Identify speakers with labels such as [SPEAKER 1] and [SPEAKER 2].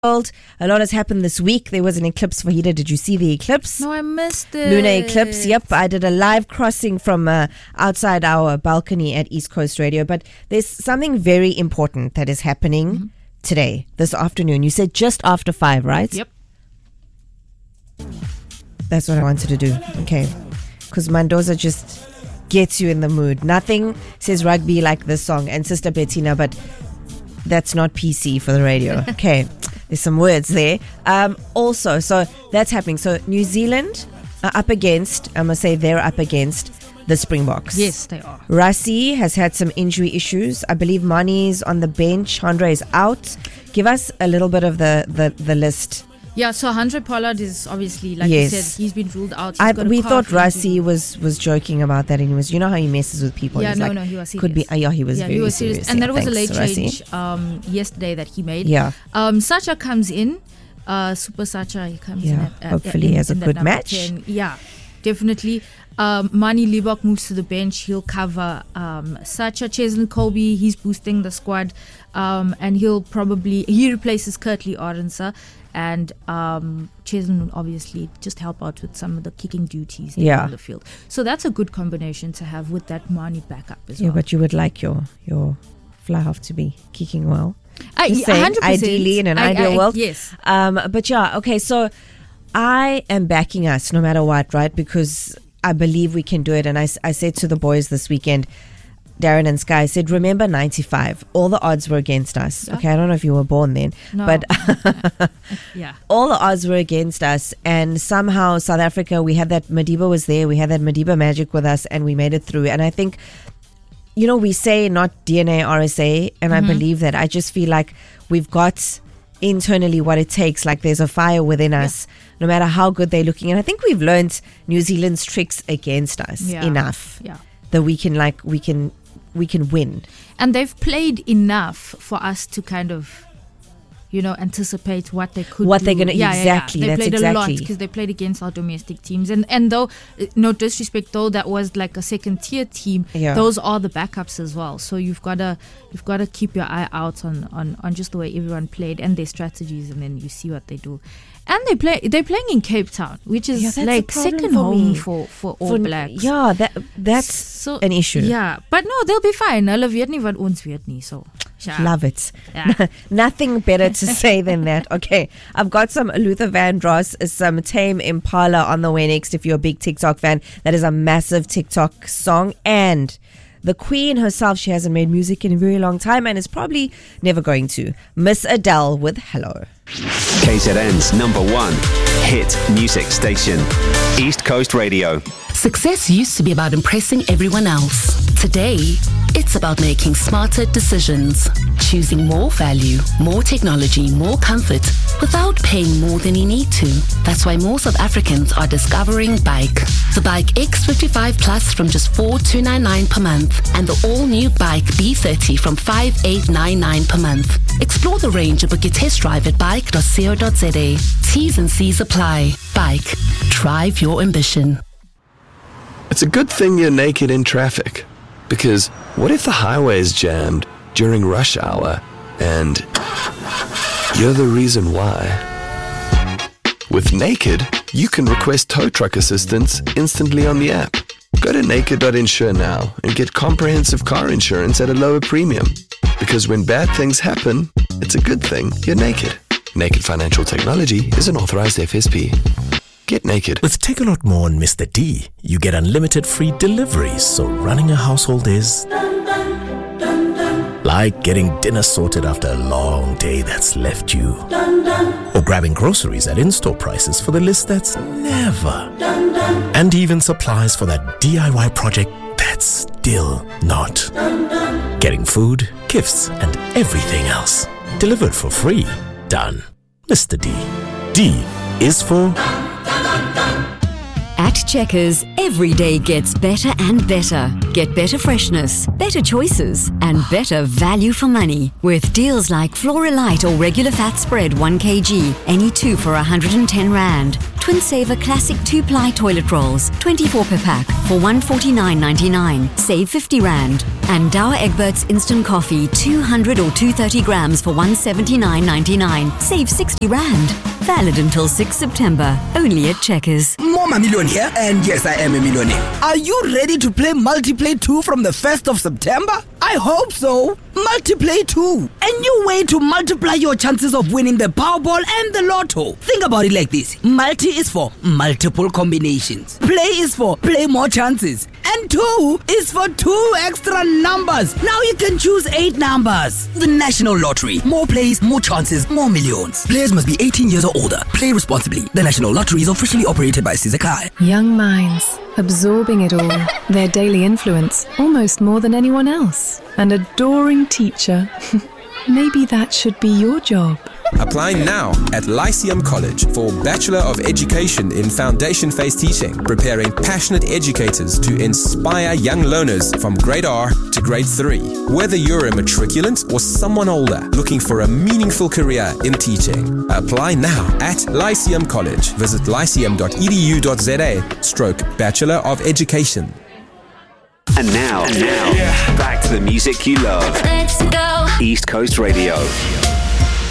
[SPEAKER 1] world. A lot has happened this week. There was an eclipse. Fahida, did you see the eclipse?
[SPEAKER 2] No, I missed it.
[SPEAKER 1] Lunar eclipse. Yep, I did a live crossing from outside our balcony at East Coast Radio. But there's something very important that is happening today, this afternoon. You said just after 5, right?
[SPEAKER 2] Yep.
[SPEAKER 1] That's what I wanted to do. Okay. Because Mandoza just gets you in the mood. Nothing says rugby like this song and Sister Bettina, but that's not PC for the radio. Okay. There's some words there. Also, so that's happening. So New Zealand are up against, I'm going to say they're up against the Springboks.
[SPEAKER 2] Yes, they are.
[SPEAKER 1] Rassie has had some injury issues. I believe Mani's on the bench. Handra is out. Give us a little bit of the list.
[SPEAKER 2] Yeah, so Handra Pollard is obviously, like
[SPEAKER 1] Yes.
[SPEAKER 2] you said, he's been ruled out.
[SPEAKER 1] We thought Rassie was joking about that, and he was, you know how he messes with people.
[SPEAKER 2] Yeah,
[SPEAKER 1] He's like,
[SPEAKER 2] he was serious.
[SPEAKER 1] could be. Yeah, he was very
[SPEAKER 2] he was serious. And
[SPEAKER 1] Yeah,
[SPEAKER 2] that was a late
[SPEAKER 1] thanks,
[SPEAKER 2] change
[SPEAKER 1] Rassie.
[SPEAKER 2] yesterday that he made.
[SPEAKER 1] Yeah.
[SPEAKER 2] Sacha comes in. Super Sacha, he comes in.
[SPEAKER 1] Hopefully he has a
[SPEAKER 2] in
[SPEAKER 1] good
[SPEAKER 2] that number
[SPEAKER 1] match.
[SPEAKER 2] 10. Yeah, definitely. Mani Libbok moves to the bench. He'll cover Sacha. Cheslin Colby, he's boosting the squad. And he replaces Kurtley Arendse. And Cheslin will obviously just help out with some of the kicking duties on the field. So that's a good combination to have with that Mani backup as well.
[SPEAKER 1] Yeah, but you would like your fly half to be kicking well. Just
[SPEAKER 2] 100%.
[SPEAKER 1] Ideally, in an ideal world.
[SPEAKER 2] Yes.
[SPEAKER 1] But yeah, okay, so I am backing us no matter what, right? Because I believe we can do it. And I said to the boys this weekend, Darren and Sky, said, remember 95, all the odds were against us.
[SPEAKER 2] Yeah.
[SPEAKER 1] Okay, I don't know if you were born then,
[SPEAKER 2] No.
[SPEAKER 1] but
[SPEAKER 2] Yeah.
[SPEAKER 1] all the odds were against us, and somehow South Africa, we had that, Madiba was there, we had that Madiba magic with us, and we made it through. And I think, you know, we say not DNA RSA, and I believe that. I just feel like we've got internally what it takes. Like there's a fire within us, no matter how good they're looking. And I think we've learned New Zealand's tricks against us enough that we can win.
[SPEAKER 2] And they've played enough for us to kind of, anticipate what they could
[SPEAKER 1] What
[SPEAKER 2] do.
[SPEAKER 1] they're going to, exactly.
[SPEAKER 2] They
[SPEAKER 1] That's
[SPEAKER 2] played
[SPEAKER 1] exactly.
[SPEAKER 2] a lot because they played against our domestic teams. And though, no disrespect, though, that was like a second tier team, those are the backups as well. So you've got to keep your eye out on just the way everyone played and their strategies, and then you see what they do. And they're playing in Cape Town, which is like second home for All Blacks.
[SPEAKER 1] Yeah, that's
[SPEAKER 2] so,
[SPEAKER 1] an issue.
[SPEAKER 2] Yeah, but no, they'll be fine. Hulle weet nie wat ons weet nie, so.
[SPEAKER 1] Love it.
[SPEAKER 2] Yeah.
[SPEAKER 1] Nothing better to say than that. Okay, I've got some Luther Vandross, some Tame Impala on the way next. If you're a big TikTok fan, that is a massive TikTok song. And the Queen herself, she hasn't made music in a very long time and is probably never going to. Miss Adele with Hello.
[SPEAKER 3] KZN's #1 hit music station, East Coast Radio.
[SPEAKER 4] Success used to be about impressing everyone else. Today, it's about making smarter decisions, choosing more value, more technology, more comfort, without paying more than you need to. That's why more South Africans are discovering Bike. The Bike X55 Plus from just 4,299 per month, and the all-new Bike B30 from 5,899 per month. Explore the range and book your test drive at bike.co.za. T's and C's apply. Bike. Drive your ambition.
[SPEAKER 5] It's a good thing you're naked in traffic. Because what if the highway is jammed during rush hour and you're the reason why? With Naked, you can request tow truck assistance instantly on the app. Go to naked.insure now and get comprehensive car insurance at a lower premium. Because when bad things happen, it's a good thing you're naked. Naked Financial Technology is an authorized FSP. Get naked.
[SPEAKER 6] With Takealot More on Mr. D, you get unlimited free deliveries, so running a household is like getting dinner sorted after a long day that's left you, or grabbing groceries at in-store prices for the list that's never, and even supplies for that DIY project that's still not, getting food, gifts, and everything else delivered for free. Done. Mr. D. D is for...
[SPEAKER 7] At Checkers, every day gets better and better. Get better freshness, better choices, and better value for money. With deals like Flora Light or regular fat spread 1 kg, any 2 for 110 Rand. Twin Saver Classic 2-ply toilet rolls, 24 per pack for R149.99, save 50 Rand. And Dower Egbert's instant coffee, 200 or 230 grams for R179.99, save 60 Rand. Valid until 6 September, only at Checkers.
[SPEAKER 8] Mama Million here, and yes, I am a millionaire. Are you ready to play Multiplay 2 from the 1st of September? I hope so. Multiplay 2, a new way to multiply your chances of winning the Powerball and the Lotto. Think about it like this. Multi is for multiple combinations. Play is for play more chances. And 2 is for 2 extra numbers. Now you can choose 8 numbers. The National Lottery. More plays, more chances, more millions. Players must be 18 years or older. Play responsibly. The National Lottery is officially operated by Sizakai.
[SPEAKER 9] Young minds, absorbing it all. Their daily influence, almost more than anyone else. An adoring teacher. Maybe that should be your job.
[SPEAKER 10] Apply now at Lyceum College for Bachelor of Education in Foundation Phase Teaching, preparing passionate educators to inspire young learners from grade R to grade 3. Whether you're a matriculant or someone older looking for a meaningful career in teaching, apply now at Lyceum College. Visit lyceum.edu.za/Bachelor of Education.
[SPEAKER 3] And now, back to the music you love.
[SPEAKER 11] Let's go.
[SPEAKER 3] East Coast Radio.